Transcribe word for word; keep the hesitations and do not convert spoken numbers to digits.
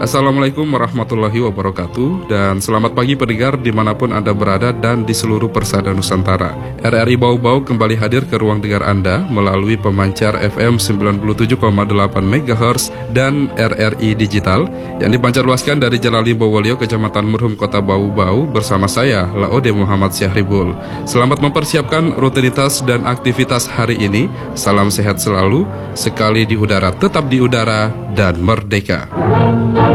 Assalamualaikum warahmatullahi wabarakatuh. Dan selamat pagi pendengar dimanapun Anda berada dan di seluruh persada Nusantara. R R I Bau-Bau kembali hadir ke ruang dengar Anda melalui pemancar F M sembilan puluh tujuh koma delapan megahertz dan R R I Digital yang dipancarluaskan dari Jalan Limbowolio, Kecamatan Merhum, Kota Bau-Bau, bersama saya Laode Muhammad Syahribul. Selamat mempersiapkan rutinitas dan aktivitas hari ini. Salam sehat selalu, sekali di udara tetap di udara dan merdeka.